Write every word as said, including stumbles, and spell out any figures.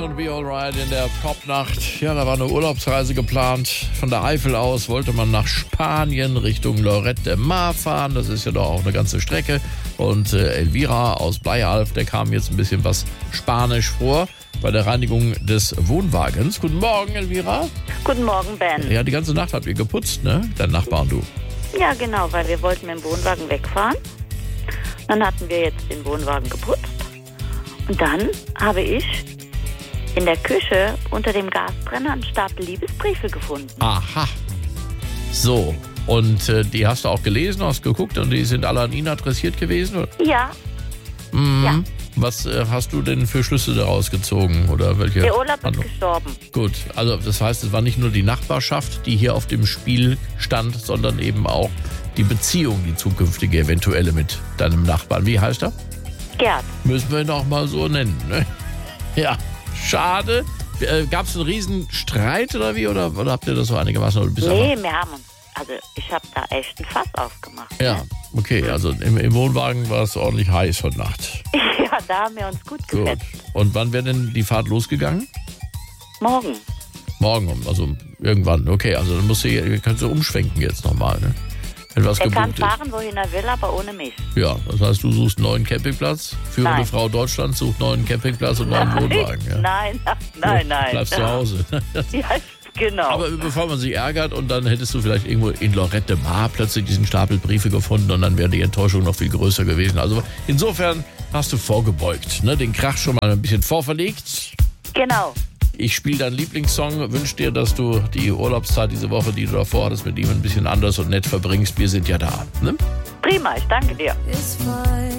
und Be Alright in der Popnacht. Ja, da war eine Urlaubsreise geplant. Von der Eifel aus wollte man nach Spanien Richtung Lloret de Mar fahren. Das ist ja doch auch eine ganze Strecke. Und äh, Elvira aus Bleialf, der kam jetzt ein bisschen was Spanisch vor bei der Reinigung des Wohnwagens. Guten Morgen, Elvira. Guten Morgen, Ben. Ja, die ganze Nacht habt ihr geputzt, ne? Dein Nachbar und du. Ja, genau, weil wir wollten mit dem Wohnwagen wegfahren. Dann hatten wir jetzt den Wohnwagen geputzt. Und dann habe ich in der Küche unter dem Gasbrenner einen Stapel Liebesbriefe gefunden. Aha. So. Und äh, die hast du auch gelesen, hast geguckt und die sind alle an ihn adressiert gewesen? Oder? Ja. Mhm. Ja. Was äh, hast du denn für Schlüsse daraus gezogen? Oder welche? Der Urlaub ist Handlung? gestorben. Gut, also das heißt, es war nicht nur die Nachbarschaft, die hier auf dem Spiel stand, sondern eben auch die Beziehung, die zukünftige eventuelle mit deinem Nachbarn. Wie heißt er? Gerd. Müssen wir ihn auch mal so nennen, ne? Ja, schade. Äh, Gab es einen riesen Streit oder wie? Oder, oder habt ihr das so einigermaßen? Oder bist Nee, einfach... wir haben uns, also ich habe da echt ein Fass aufgemacht. Ja, okay, also im, im Wohnwagen war es ordentlich heiß heute Nacht. Ja, da haben wir uns gut Gut. gefetzt. Und wann wäre denn die Fahrt losgegangen? Morgen. Morgen, um- also irgendwann. Okay, also dann musst du, kannst du umschwenken jetzt nochmal, ne? Wenn was Er kann gebucht ist. fahren, wohin er will, aber ohne mich. Ja, das heißt, du suchst einen neuen Campingplatz. Führende Nein. Frau Deutschland sucht einen neuen Campingplatz und einen neuen Wohnwagen. Ja. Nein, nein, nein. Bleibst zu Hause. Ja, genau. Aber bevor man sich ärgert und dann hättest du vielleicht irgendwo in Lloret de Mar plötzlich diesen Stapel Briefe gefunden und dann wäre die Enttäuschung noch viel größer gewesen. Also insofern hast du vorgebeugt, ne? Den Krach schon mal ein bisschen vorverlegt. Genau. Ich spiele deinen Lieblingssong, wünsche dir, dass du die Urlaubszeit diese Woche, die du davor hattest, mit ihm ein bisschen anders und nett verbringst. Wir sind ja da. Ne? Prima, ich danke dir. It's fine.